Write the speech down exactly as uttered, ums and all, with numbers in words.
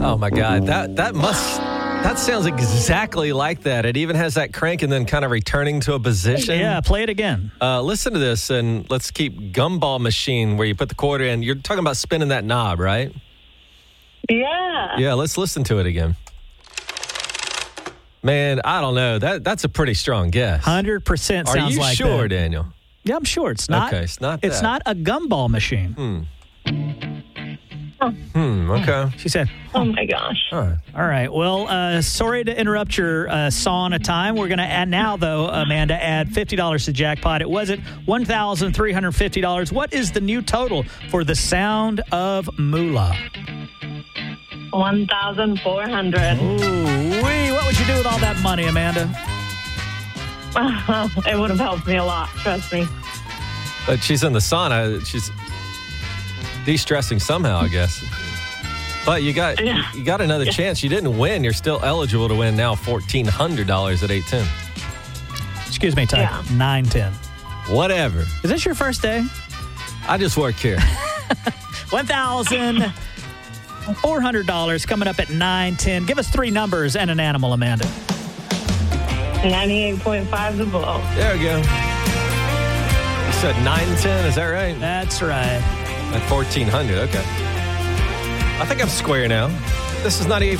Oh, my God. That that must, that sounds exactly like that. It even has that crank and then kind of returning to a position. Yeah, play it again. Uh, listen to this, and let's keep gumball machine where you put the quarter in. You're talking about spinning that knob, right? Yeah. Yeah, let's listen to it again. Man, I don't know. That That's a pretty strong guess. one hundred percent Are sounds you like sure, that. Daniel? Yeah, I'm sure. It's not. Okay, it's not It's that. not a gumball machine. Hmm, okay. She said, Oh, my gosh. All right. all right. Well, uh, sorry to interrupt your uh, sauna time. We're going to add now, though, Amanda, add fifty dollars to jackpot. It was at one thousand three hundred fifty dollars. What is the new total for the sound of moolah? one thousand four hundred. Ooh-wee. What would you do with all that money, Amanda? It would have helped me a lot, trust me. But she's in the sauna. She's de-stressing somehow, I guess. But you got Yeah. you got another chance. You didn't win. You're still eligible to win now fourteen hundred dollars at eight ten. Excuse me, Ty. Yeah. nine ten. Whatever. Is this your first day? I just work here. one thousand four hundred dollars coming up at nine ten. Give us three numbers and an animal, Amanda. ninety-eight point five the below. There we go. You said nine ten, is that right? That's right. At fourteen hundred, okay. I think I'm square now. This is ninety-eight